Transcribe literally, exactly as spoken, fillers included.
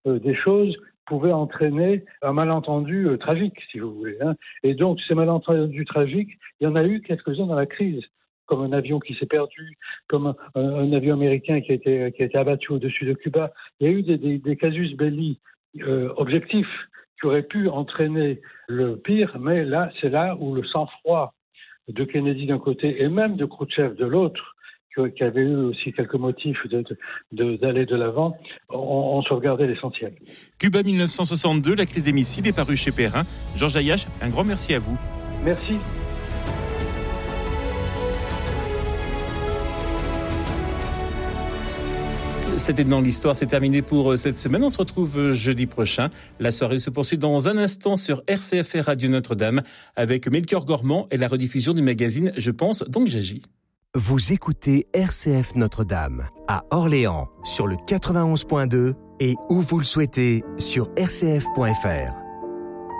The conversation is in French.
euh, des choses pouvait entraîner un malentendu euh, tragique, si vous voulez. Hein. Et donc, ces malentendus tragiques, il y en a eu quelques-uns dans la crise, comme un avion qui s'est perdu, comme un, un, un avion américain qui a été, qui a été abattu au-dessus de Cuba. Il y a eu des, des, des casus belli euh, objectifs qui auraient pu entraîner le pire, mais là, c'est là où le sang-froid de Kennedy d'un côté et même de Khrouchtchev de l'autre, qui avait eu aussi quelques motifs de, de, de, d'aller de l'avant, ont, ont sauvegardé l'essentiel. Cuba dix-neuf cent soixante-deux, la crise des missiles est parue chez Perrin. Georges Ayache, un grand merci à vous. Merci. C'était dans l'histoire, c'est terminé pour cette semaine. On se retrouve jeudi prochain. La soirée se poursuit dans un instant sur R C F Radio Notre-Dame avec Melchior Gormand et la rediffusion du magazine Je pense donc j'agis. Vous écoutez R C F Notre-Dame à Orléans sur le quatre-vingt-onze point deux et où vous le souhaitez sur r c f point f r.